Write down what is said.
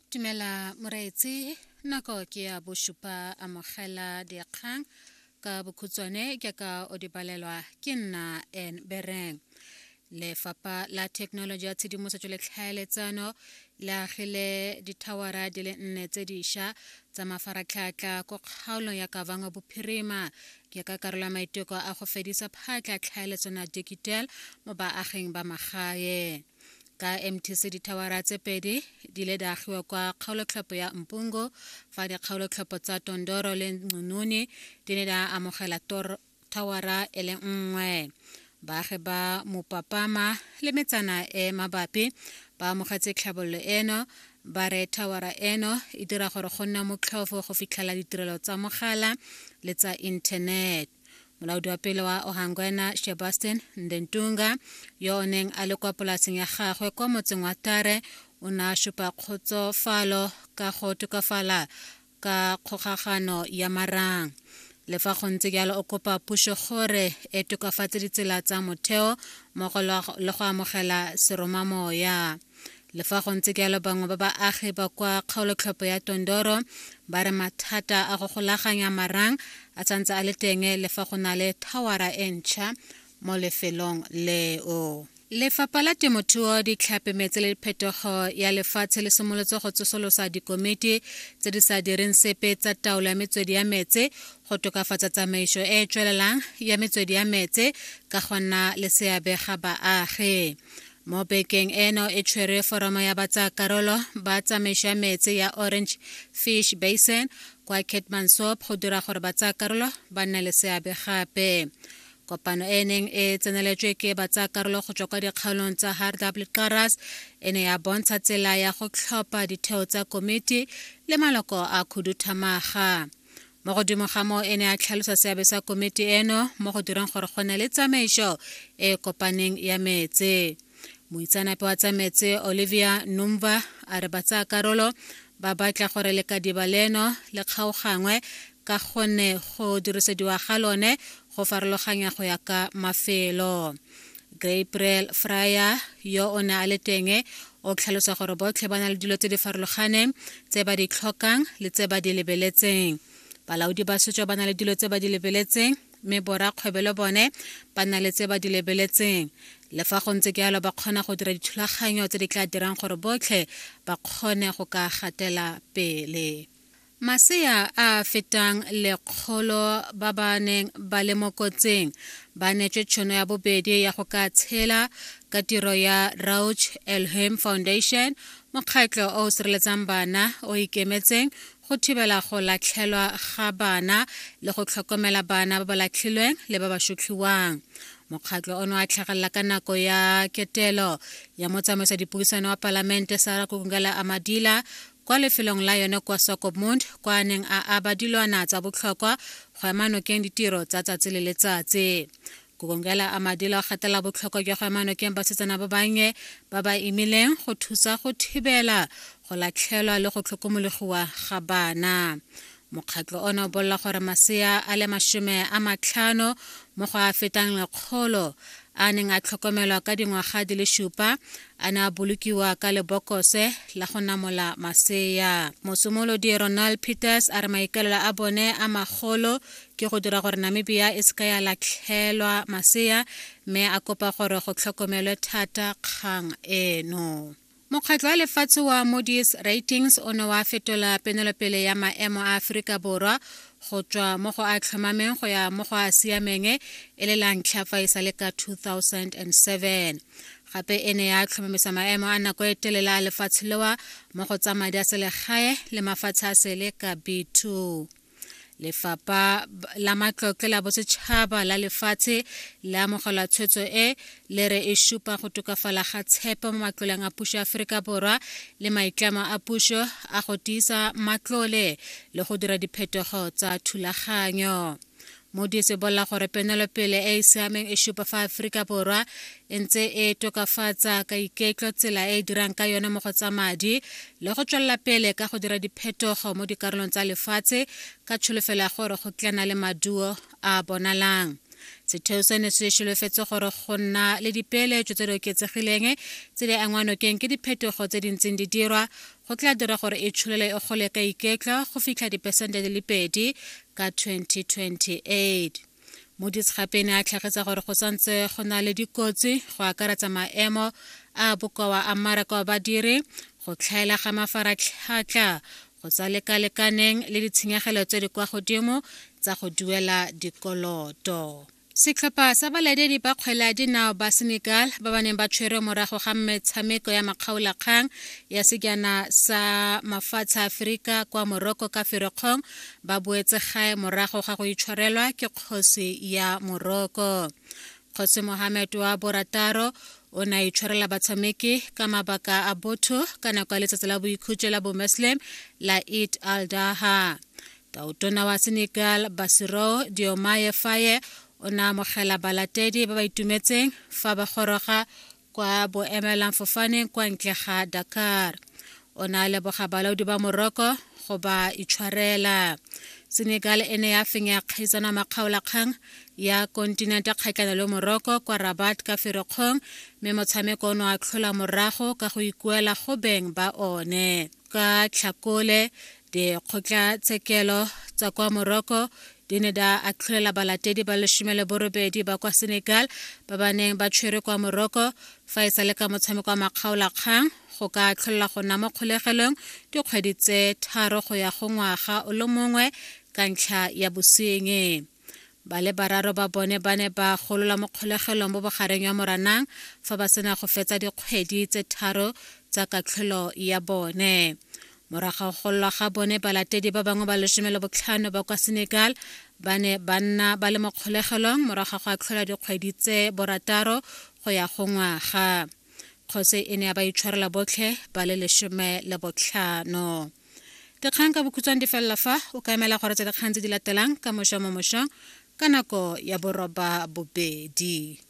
Tumela moreetsi nako ke ya bosupa amogela dikgang ka bokhutswane ke ka o di balelwa ke nna en bereng. Lefapha la thekenoloji ya tshedimosetso le tlhaeletsano le agile dithawara di le 4 tse dišwa tsa mafaratlhatlha ko kgaolong ya Kavango Bophirima ke ka karolo ya maiteko a go fedisa phatla tlhaeletsano ya digital mo baaging ba magae. Ka MTC dithawara tse pedi di le dagiwa kwa kgaolotlhopho ya Mpungu fa dikgaolotlhopho tsa Tondoro le Nqununi di ne da amogela thawara e le 1. Baagi ba Mopapama le metsana e mabapi ba amogetse tlhabololo eno ba re thawara eno e dira gore go nna motlhofo go fitlhela ditirelo tsa mogala le tsa internet. Molaodi wa pele wa Ohangwena Sebastian Ndentunga yo o neng a le kwa polaseng ya gagwe kwa motseng wa Tare o ne a supa kgotsofalo ka go tokafala ka kgokagano ya marang. Le fa go ntse jalo o kopa puso gore e tokafatse ditsela tsa motheo mmogo le go amogela seromamoya. Le fa go ntse jalo bangwe ba baagi ba kwa kgaolotlhopho ya Tondoro ba re mathata a go golaganya marang a tsantse a le teng le fa go na le thawara e ntšha mo lefelong leo. Lefapha la temothuo di tlhapemetse le phetogo ya lefatshe le simolotse go tsosolosa dikomiti tse di sa direng sepe tsa taolo ya metswedi ya metse go tokafatsa tsamaiso e e tswelelang ya metswedi ya metse ka go nna le seabe ga baagi. Mo bekeng eno e tshwere foromo ya batsakarolo ba tsamaiso ya metse ya Orange Fish Basin kwa Keetmanshoop go dira gore batsakarolo ba nne le seabe gape. Kopano e neng e tseneletswe ke batsakarolo go tswa kwa dikgaolong tsa Hartbeespoort e ne ya bontsha tsela ya go tlhopha ditheo tsa komiti le maloko a khuduthamaga. Mo godimo ga moo e ne a tlhalosa seabe sa komiti eno mo go dirang gore go nne le tsamaiso e kopaneng ya metse. Moitseanape wa tsa metse Olivia Numva a re batsakarolo ba batla gore lekadiba leno le kgaogangwe ka gonne go dirisediwa ga lone go farologanya go ya ka mafelo. Gabriel Fryer yo o ne a le teng o tlhalosa gore botlhe ba na le dilo tse di farologaneng tse ba di tlhokang le tse ba di lebeletseng. Balaodi ba setso ba na le dilo tse ba di lebeletseng mme borakgwebelo bone ba na le tse ba di lebeletseng. Le fa go ntse jalo ba kgona go dira dithulaganyo tse di tla dirang gore botlhe ba kgone go ka gatela pele. Masea a fetang 100 ba ba neng ba le mo kotsing ba neetswe tšhono ya bobedi ya go ka tshela ka tiro ya Rauch Elham Foundation, mokgatlho o o sireletsang bana o ikemetseng go thibela go latlhelwa ga bana le go tlhokomela bana ba ba latlhilweng le ba ba sotliwang. Mokgatlho ono a tlhagelela ka nako ya ketelo ya motsamaiso dipuisano wa Palamente Sarah Kukungela Amadila kwa lefelong la yone kwa Swakopmund kwa neng a aba dilwana tsa botlhokwa go ema nokeng ditiro tsa tsatsi le letsatsi. Kukungela Amadila o gatela botlhokwa jwa go ema nokeng basetsana ba bannye ba ba imileng go thusa go thibela go latlhelwa le go tlhokomologiwa ga bana. Mokgatlho ono o bolela gore masea a le 50 mo go a fetang 100 a neng a tlhokomelwa ka dingwaga di le 7 a ne a bolokiwa ka lebokose la go namola masea. Mosomolodi Ronald Peters a re maikaelelo a bone a magolo ke go dira gore Namibia e seka ya latlhelwa masea mme a kopa gore go tlhokomelwe thata kgang eno. Mokgatlho wa lefatshe wa Moody's Ratings o ne wa fetola penelopele ya maemo a Aforika Borwa go tswa mo go a tlhomameng go ya mo go a siameng e le la ntlha fa e sale ka 2007. Gape e ne ya tlhomamisa maemo a nako e telele a lefatshe lewa mo go tsa madi a selegae le mafatshe a sele ka B2. Lefapha la matlotlo la bosetšhaba la lefatshe le amogela tshwetso e le re e supa go tokafala ga tshepo mo matloleng a puso ya Aforika Borwa le maitlamo a puso a go tiisa matlole le go dira diphetogo tsa thulaganyo. Moody's e bolela gore penelopele e e siameng e supa fa Aforika Borwa e ntse e tokafatsa ka iketlo tsela e e dirang ka yone mo go tsa madi le go tswelela pele ka go dira diphetogo mo dikarolong tsa lefatshe ka tsholofelo ya gore go tlana le maduo a bonalang. setheo seno se solofetse gore go nna le dipeeletso tse di oketsegileng tse di angwanokeng ke diphetogo tse di ntseng di dirwa go tla dira gore e tsholele e gole ka iketlo go fitlha diperesente di le 2 ka 2028. Moody's gape a tlhagitsa gore go santse go na le dikotsi go akaretsa maemo a bokoa a mmaraka wa badiri, go tlhaela ga mafaratlhatlha go sa lekalekaneng le ditshenyegelo tse di kwa godimo tsa go duela dikoloto. Setlhopha sa balatedi ba kgwele ya dinao ba Senegal ba ba neng ba tshwere morago ga metshameko ya makgaolakgang ya sejana sa mafatshe a Aforika kwa Morocco ka Firikgong ba boetse gae morago ga go itshwarelwa ke kgosi ya Morocco. Kgosi Mohammed wa borataro o na itshwarela batshameki ka mabaka a botho ka nako ya letsatsi la boikhutso la bo-Muslim la Eid al-Adha. Taotona wa Senegal Bassirou Diomaye Faye o na amogela balatedi ba ba itumetseng fa ba goroga kwa boemelang-fofaneng kwa ntle ga Dakar. O na leboga balaodi ba Morocco go ba itshwarela. Senegal e ne ya fenya kgaisano makgaolakgang ya kontinente kgatlhanong le Morocco kwa Rabat ka Firikgong, mme motshameko ono a tlhola morago ka go ikuela go beng ba one. Ka Tlhakole dikgotlatshekelo tsa kwa Morocco di ne da atlholela balatedi ba 18 ba kwa Senegal ba ba neng ba tshwere kwa Morocco fa e sale ka motshameko wa makgaolakgang go ka tlholela go nna mo kgolegelong dikgwedi tse 3 go ya go ngwaga o le mongwe ka ntlha ya bosenyi. Ba le bararo ba bone ba ne ba golola mo kgolegelong mo bogareng ya Moranang fa ba sena go fetsa dikgwedi tse 3 tsa katlholo ya bone. Morago go golwa ga bone balatedi ba bangwe ba 15 ba kwa Senegal ba ne ba nna ba le mo kgolegelong morago ga tlhola dikgwedi tse 8 go ya go ngwaga. Kgose e ne ba itshwarela botlhe ba le 15. Dikgang ka bokhutswane di fella fa o ka emela gore tse dikgang tse di latelang ka mošo mo mošong ka nako ya boroba bobedi.